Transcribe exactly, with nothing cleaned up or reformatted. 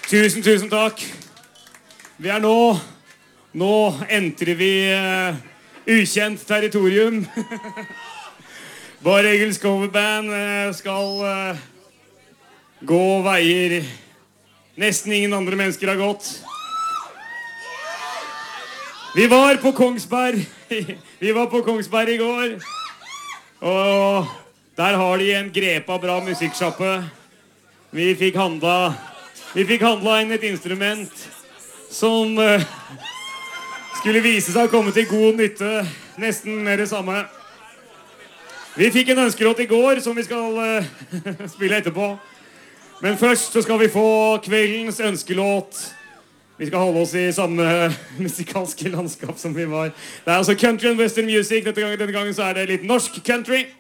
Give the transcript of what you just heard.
Tusen, tusen takk. Vi er nå, nå entrer vi uh, ukjent territorium. Bare Egils coverband uh, skal uh, gå veier nesten ingen andre mennesker har gått. Vi var på Kongsberg. Vi var på Kongsberg i går. Og der har de en grepa bra musikksjappe. Vi fikk handla... Vi fikk handla inn et instrument som uh, skulle vise seg å komme til god nytte, nesten med det samme. Vi fikk en ønskelåt i går som vi skal uh, spille etterpå. Men først så skal vi få kveldens ønskelåt. Vi skal holde oss i samme musikalske landskap som vi var. Det er altså country and western music. Denne gangen, denne gangen så er det litt norsk country.